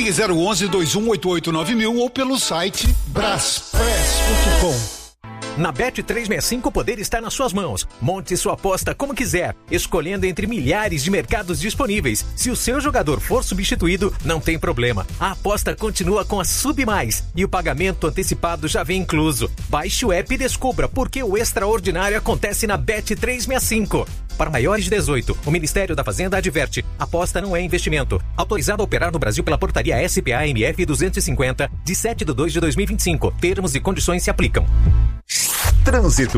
Ligue 011-2188-9000 ou pelo site braspress.com. Na Bet365 o poder está nas suas mãos. Monte sua aposta como quiser, escolhendo entre milhares de mercados disponíveis. Se o seu jogador for substituído, não tem problema. A aposta continua com a Sub Mais e o pagamento antecipado já vem incluso. Baixe o app e descubra por que o extraordinário acontece na Bet365. Para maiores de 18, o Ministério da Fazenda adverte: aposta não é investimento. Autorizado a operar no Brasil pela portaria SPA-MF 250, de 7/2/2025. Termos e condições se aplicam. Trânsito.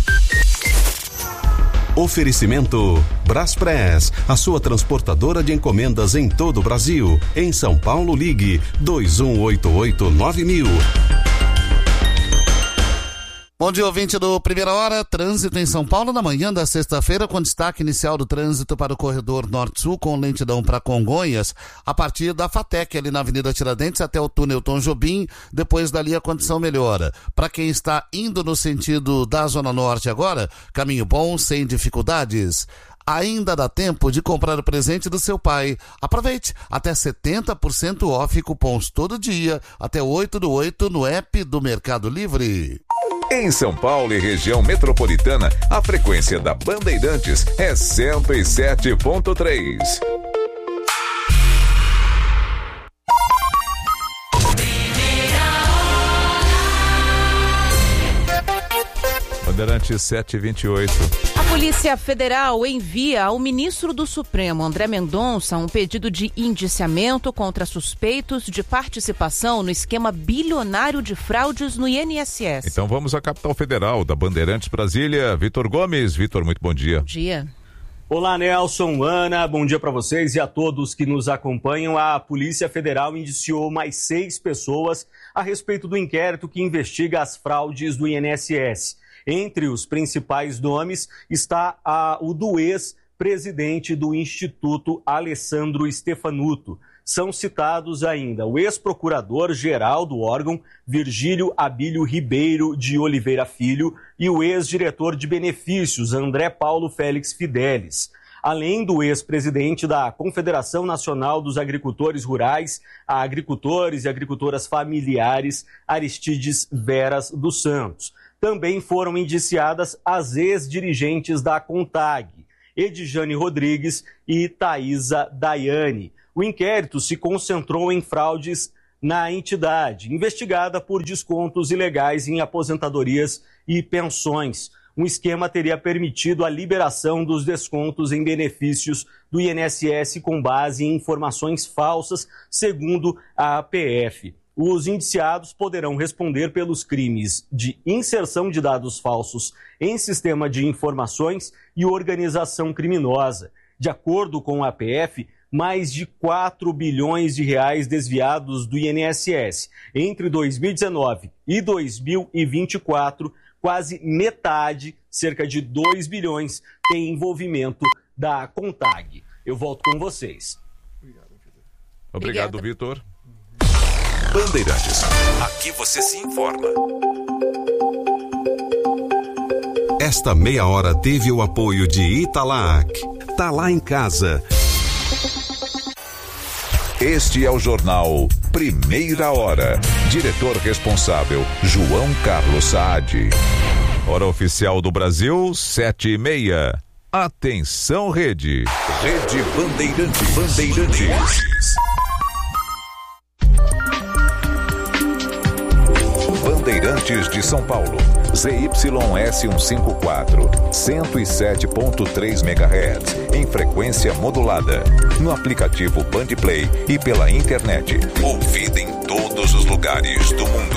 Oferecimento Braspress, a sua transportadora de encomendas em todo o Brasil. Em São Paulo, ligue 2188-9000. Bom dia, ouvinte do Primeira Hora. Trânsito em São Paulo na manhã da sexta-feira, com destaque inicial do trânsito para o corredor Norte-Sul, com lentidão para Congonhas, a partir da FATEC, ali na Avenida Tiradentes, até o túnel Tom Jobim. Depois dali a condição melhora. Para quem está indo no sentido da Zona Norte agora, caminho bom, sem dificuldades. Ainda dá tempo de comprar o presente do seu pai. Aproveite, até 70% off, cupons todo dia, até 8/8 no app do Mercado Livre. Em São Paulo e região metropolitana, a frequência da Bandeirantes é 107.3. Bandeirantes 728. A Polícia Federal envia ao ministro do Supremo, André Mendonça, um pedido de indiciamento contra suspeitos de participação no esquema bilionário de fraudes no INSS. Então vamos à capital federal da Bandeirantes, Brasília. Vitor Gomes. Vitor, muito bom dia. Bom dia. Olá, Nelson, Ana, bom dia para vocês e a todos que nos acompanham. A Polícia Federal indiciou mais 6 pessoas a respeito do inquérito que investiga as fraudes do INSS. Entre os principais nomes está o do ex-presidente do Instituto, Alessandro Stefanuto. São citados ainda o ex-procurador-geral do órgão, Virgílio Abílio Ribeiro de Oliveira Filho, e o ex-diretor de benefícios, André Paulo Félix Fidelis. Além do ex-presidente da Confederação Nacional dos Agricultores Rurais, a agricultores e agricultoras familiares, Aristides Veras dos Santos. Também foram indiciadas as ex-dirigentes da CONTAG, Edjane Rodrigues e Thaisa Daiane. O inquérito se concentrou em fraudes na entidade, investigada por descontos ilegais em aposentadorias e pensões. Um esquema teria permitido a liberação dos descontos em benefícios do INSS com base em informações falsas, segundo a APF. Os indiciados poderão responder pelos crimes de inserção de dados falsos em sistema de informações e organização criminosa. De acordo com a APF, mais de 4 bilhões de reais desviados do INSS. Entre 2019 e 2024, quase metade, cerca de 2 bilhões, tem envolvimento da CONTAG. Eu volto com vocês. Obrigado, Vitor. Bandeirantes. Aqui você se informa. Esta meia hora teve o apoio de Italac. Tá lá em casa. Este é o jornal Primeira Hora. Diretor responsável, João Carlos Saad. Hora oficial do Brasil, 7:30. Atenção, Rede. Rede Bandeirantes. Bandeirantes de São Paulo, ZYS 154, 107.3 MHz, em frequência modulada, no aplicativo Bandplay e pela internet, ouvida em todos os lugares do mundo.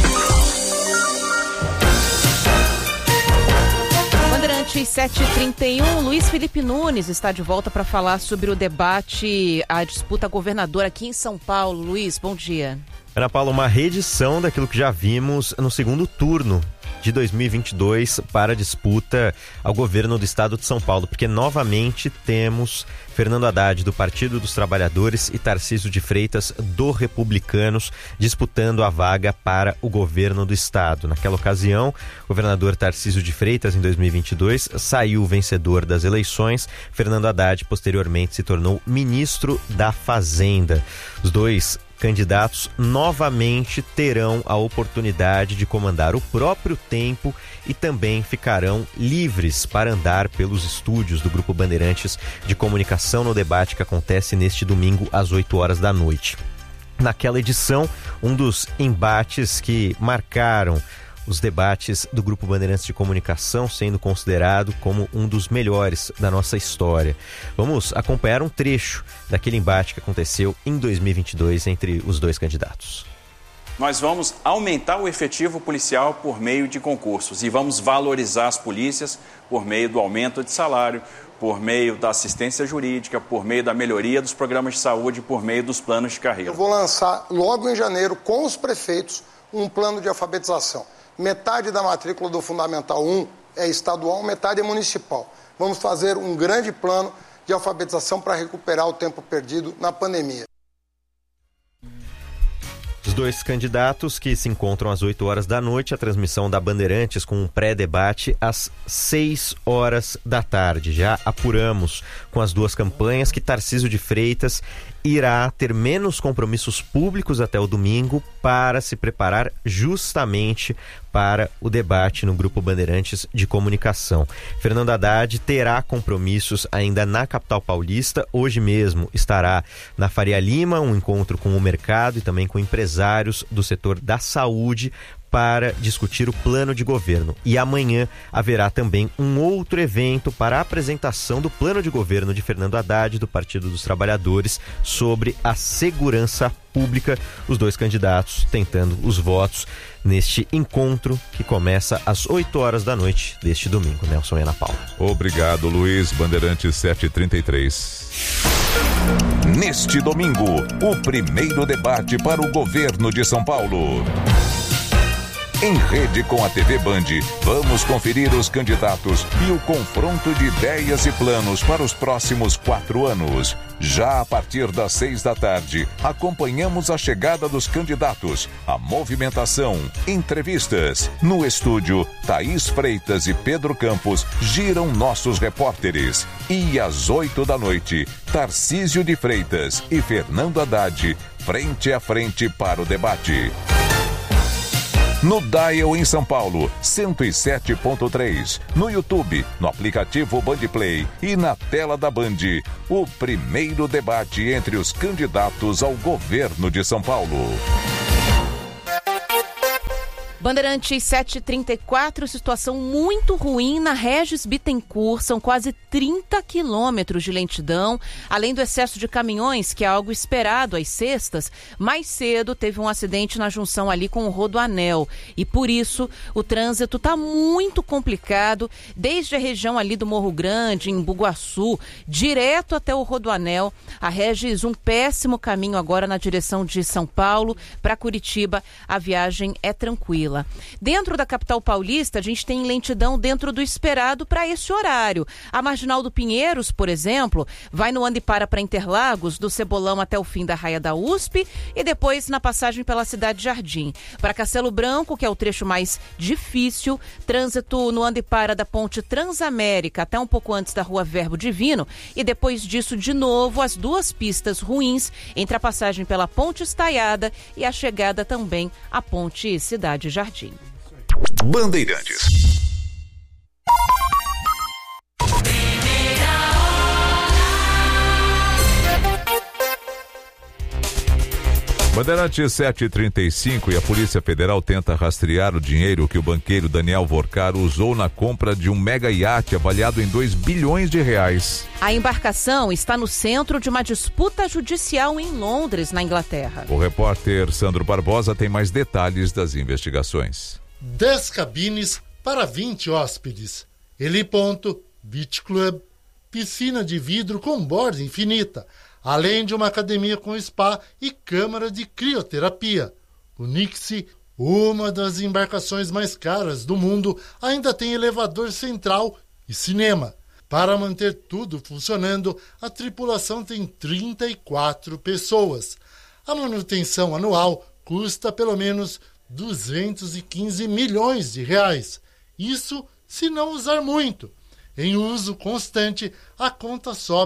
Bandeirantes 7h31, Luiz Felipe Nunes está de volta para falar sobre o debate, a disputa governadora aqui em São Paulo. Luiz, bom dia. Ana Paula, uma reedição daquilo que já vimos no segundo turno de 2022 para a disputa ao governo do estado de São Paulo, porque novamente temos Fernando Haddad do Partido dos Trabalhadores e Tarcísio de Freitas do Republicanos disputando a vaga para o governo do estado. Naquela ocasião, o governador Tarcísio de Freitas, em 2022, saiu vencedor das eleições. Fernando Haddad, posteriormente, se tornou ministro da Fazenda. Os dois candidatos novamente terão a oportunidade de comandar o próprio tempo e também ficarão livres para andar pelos estúdios do Grupo Bandeirantes de Comunicação no debate que acontece neste domingo às 8 horas da noite. Naquela edição, um dos embates que marcaram os debates do Grupo Bandeirantes de Comunicação, sendo considerado como um dos melhores da nossa história. Vamos acompanhar um trecho daquele embate que aconteceu em 2022 entre os dois candidatos. Nós vamos aumentar o efetivo policial por meio de concursos e vamos valorizar as polícias por meio do aumento de salário, por meio da assistência jurídica, por meio da melhoria dos programas de saúde, por meio dos planos de carreira. Eu vou lançar logo em janeiro com os prefeitos um plano de alfabetização. Metade da matrícula do Fundamental 1 é estadual, metade é municipal. Vamos fazer um grande plano de alfabetização para recuperar o tempo perdido na pandemia. Os dois candidatos que se encontram às 8 horas da noite, a transmissão da Bandeirantes com um pré-debate às 6 horas da tarde. Já apuramos com as duas campanhas que Tarcísio de Freitas irá ter menos compromissos públicos até o domingo para se preparar justamente para o debate no Grupo Bandeirantes de Comunicação. Fernando Haddad terá compromissos ainda na capital paulista. Hoje mesmo estará na Faria Lima, um encontro com o mercado e também com empresários do setor da saúde para discutir o plano de governo. E amanhã haverá também um outro evento para a apresentação do plano de governo de Fernando Haddad, do Partido dos Trabalhadores, sobre a segurança pública. Os dois candidatos tentando os votos neste encontro que começa às 8 horas da noite deste domingo. Nelson e Ana Paula. Obrigado, Luiz. Bandeirantes 7h33. Neste domingo, o primeiro debate para o governo de São Paulo. Em rede com a TV Band, vamos conferir os candidatos e o confronto de ideias e planos para os próximos 4 anos. Já a partir das 6 da tarde, acompanhamos a chegada dos candidatos, a movimentação, entrevistas. No estúdio, Thaís Freitas e Pedro Campos giram nossos repórteres. E às 8 da noite, Tarcísio de Freitas e Fernando Haddad, frente a frente para o debate. No Dial em São Paulo, 107.3. No YouTube, no aplicativo Bandplay e na tela da Band, o primeiro debate entre os candidatos ao governo de São Paulo. Bandeirantes 7h34, situação muito ruim na Regis Bittencourt, são quase 30 quilômetros de lentidão, além do excesso de caminhões, que é algo esperado às sextas. Mais cedo teve um acidente na junção ali com o Rodoanel e por isso o trânsito está muito complicado, desde a região ali do Morro Grande, em Bugaçu, direto até o Rodoanel. A Regis, um péssimo caminho agora na direção de São Paulo para Curitiba, a viagem é tranquila. Dentro da capital paulista, a gente tem lentidão dentro do esperado para esse horário. A Marginal do Pinheiros, por exemplo, vai no anda e para Interlagos, do Cebolão até o fim da raia da USP e depois na passagem pela Cidade Jardim. Para Castelo Branco, que é o trecho mais difícil, trânsito no anda e para da Ponte Transamérica até um pouco antes da Rua Verbo Divino e depois disso, de novo, as duas pistas ruins entre a passagem pela Ponte Estaiada e a chegada também à Ponte Cidade Jardim. Bandeirantes. Bandeirantes 7h35 e a Polícia Federal tenta rastrear o dinheiro que o banqueiro Daniel Vorcar usou na compra de um mega iate avaliado em 2 bilhões de reais. A embarcação está no centro de uma disputa judicial em Londres, na Inglaterra. O repórter Sandro Barbosa tem mais detalhes das investigações. 10 cabines para 20 hóspedes, heliponto, beach club, piscina de vidro com borda infinita, além de uma academia com spa e câmara de crioterapia. O Nixie, uma das embarcações mais caras do mundo, ainda tem elevador central e cinema. Para manter tudo funcionando, a tripulação tem 34 pessoas. A manutenção anual custa pelo menos 215 milhões de reais. Isso se não usar muito. Em uso constante, a conta sobe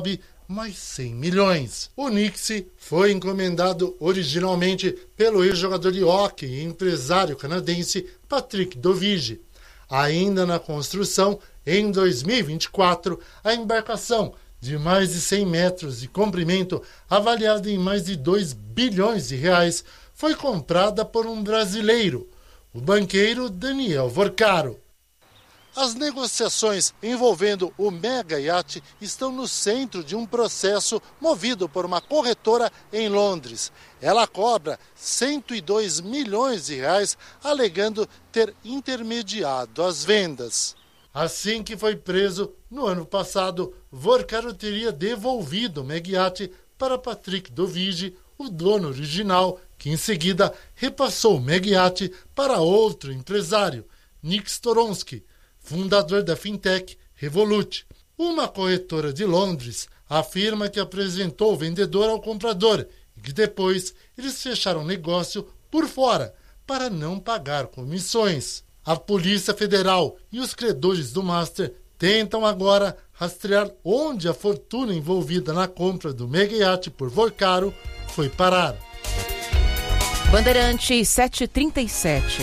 mais 100 milhões. O Nixie foi encomendado originalmente pelo ex-jogador de hóquei e empresário canadense Patrick Dovigi. Ainda na construção, em 2024, a embarcação de mais de 100 metros de comprimento, avaliada em mais de 2 bilhões de reais, foi comprada por um brasileiro, o banqueiro Daniel Vorcaro. As negociações envolvendo o mega iate estão no centro de um processo movido por uma corretora em Londres. Ela cobra 102 milhões de reais, alegando ter intermediado as vendas. Assim que foi preso, no ano passado, Vorcaro teria devolvido o mega iate para Patrick Dovigi, o dono original, que em seguida repassou o mega iate para outro empresário, Nick Storonsky, fundador da fintech Revolut. Uma corretora de Londres afirma que apresentou o vendedor ao comprador e que depois eles fecharam o negócio por fora para não pagar comissões. A Polícia Federal e os credores do Master tentam agora rastrear onde a fortuna envolvida na compra do mega iate por Vorcaro foi parar. Bandeirantes 737.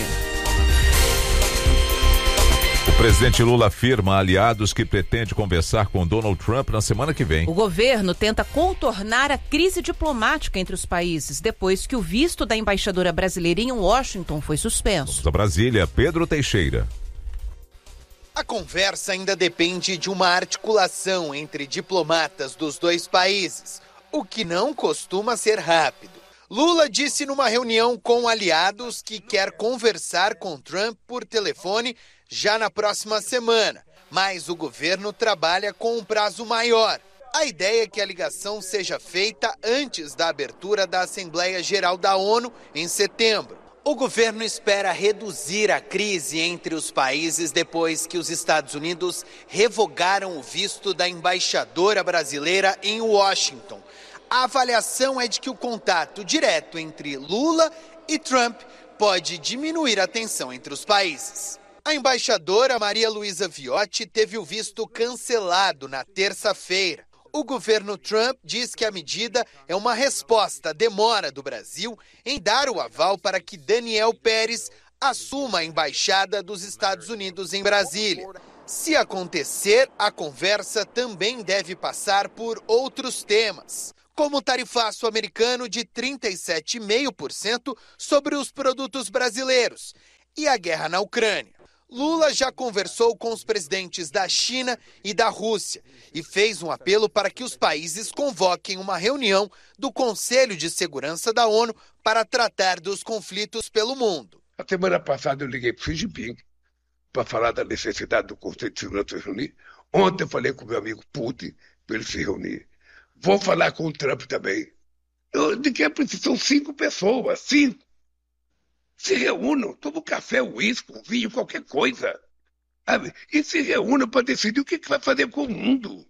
O presidente Lula afirma a aliados que pretende conversar com Donald Trump na semana que vem. O governo tenta contornar a crise diplomática entre os países depois que o visto da embaixadora brasileira em Washington foi suspenso. Da Brasília, Pedro Teixeira. A conversa ainda depende de uma articulação entre diplomatas dos dois países, o que não costuma ser rápido. Lula disse numa reunião com aliados que quer conversar com Trump por telefone já na próxima semana, mas o governo trabalha com um prazo maior. A ideia é que a ligação seja feita antes da abertura da Assembleia Geral da ONU em setembro. O governo espera reduzir a crise entre os países depois que os Estados Unidos revogaram o visto da embaixadora brasileira em Washington. A avaliação é de que o contato direto entre Lula e Trump pode diminuir a tensão entre os países. A embaixadora Maria Luísa Viotti teve o visto cancelado na terça-feira. O governo Trump diz que a medida é uma resposta à demora do Brasil em dar o aval para que Daniel Pérez assuma a embaixada dos Estados Unidos em Brasília. Se acontecer, a conversa também deve passar por outros temas, como o tarifaço americano de 37,5% sobre os produtos brasileiros e a guerra na Ucrânia. Lula já conversou com os presidentes da China e da Rússia e fez um apelo para que os países convoquem uma reunião do Conselho de Segurança da ONU para tratar dos conflitos pelo mundo. A semana passada eu liguei para o Xi Jinping para falar da necessidade do Conselho de Segurança se reunir. Ontem eu falei com o meu amigo Putin para ele se reunir. Vou falar com o Trump também. De que é preciso? São 5 pessoas, 5. Se reúnam, tomam café, uísque, vinho, qualquer coisa. Sabe? E se reúnam para decidir o que vai fazer com o mundo.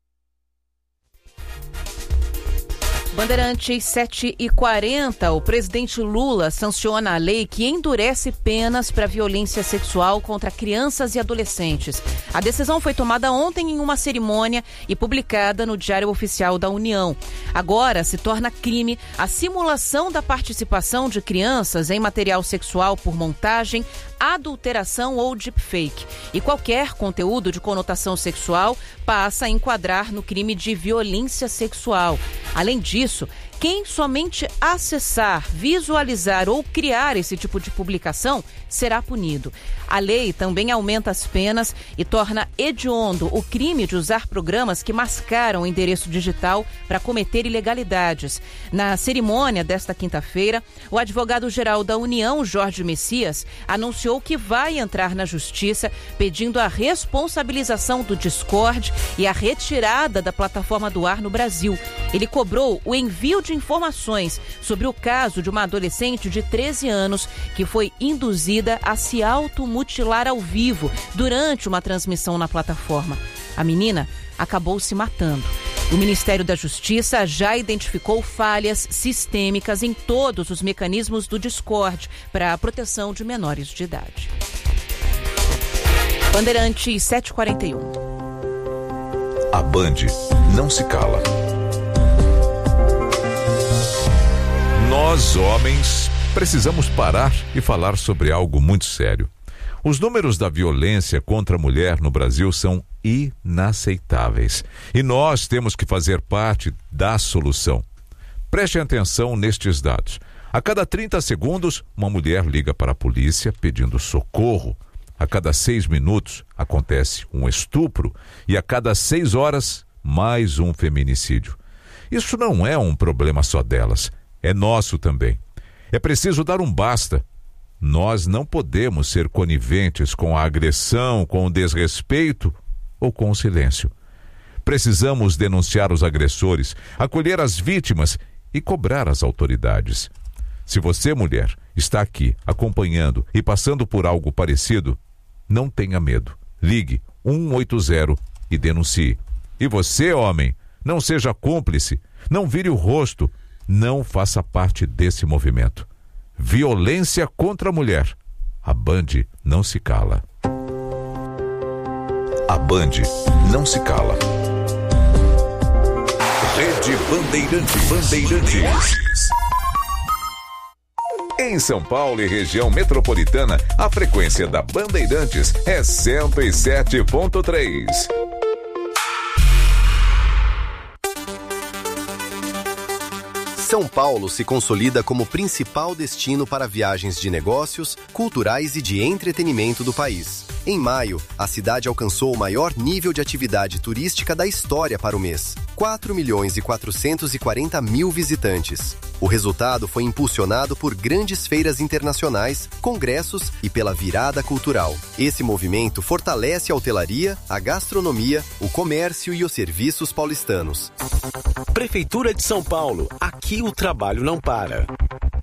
Bandeirantes 7h40, o presidente Lula sanciona a lei que endurece penas para violência sexual contra crianças e adolescentes. A decisão foi tomada ontem em uma cerimônia e publicada no Diário Oficial da União. Agora se torna crime a simulação da participação de crianças em material sexual por montagem, adulteração ou deepfake. E qualquer conteúdo de conotação sexual passa a enquadrar no crime de violência sexual. Além disso, quem somente acessar, visualizar ou criar esse tipo de publicação será punido. A lei também aumenta as penas e torna hediondo o crime de usar programas que mascaram o endereço digital para cometer ilegalidades. Na cerimônia desta quinta-feira, o advogado-geral da União, Jorge Messias, anunciou que vai entrar na justiça pedindo a responsabilização do Discord e a retirada da plataforma do ar no Brasil. Ele cobrou o envio de informações sobre o caso de uma adolescente de 13 anos que foi induzida a se automutilar ao vivo durante uma transmissão na plataforma. A menina acabou se matando. O Ministério da Justiça já identificou falhas sistêmicas em todos os mecanismos do Discord para a proteção de menores de idade. Bandeirantes 7h41. A Band não se cala. Nós, homens, precisamos parar e falar sobre algo muito sério. Os números da violência contra a mulher no Brasil são inaceitáveis. E nós temos que fazer parte da solução. Prestem atenção nestes dados. A cada 30 segundos, uma mulher liga para a polícia pedindo socorro. A cada 6 minutos, acontece um estupro. E a cada 6 horas, mais um feminicídio. Isso não é um problema só delas. É nosso também. É preciso dar um basta. Nós não podemos ser coniventes com a agressão, com o desrespeito ou com o silêncio. Precisamos denunciar os agressores, acolher as vítimas e cobrar as autoridades. Se você, mulher, está aqui acompanhando e passando por algo parecido, não tenha medo. Ligue 180 e denuncie. E você, homem, não seja cúmplice, não vire o rosto, não faça parte desse movimento. Violência contra a mulher. A Band não se cala. A Band não se cala. Rede Bandeirantes. Em São Paulo e região metropolitana, a frequência da Bandeirantes é 107.3. São Paulo se consolida como principal destino para viagens de negócios, culturais e de entretenimento do país. Em maio, a cidade alcançou o maior nível de atividade turística da história para o mês. 4.440.000 visitantes. O resultado foi impulsionado por grandes feiras internacionais, congressos e pela virada cultural. Esse movimento fortalece a hotelaria, a gastronomia, o comércio e os serviços paulistanos. Prefeitura de São Paulo. Aqui o trabalho não para.